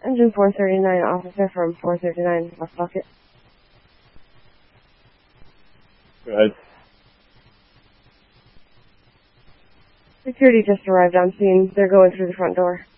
Engine 439, officer from 439, West Bucket. Go ahead. Security just arrived on scene. They're going through the front door.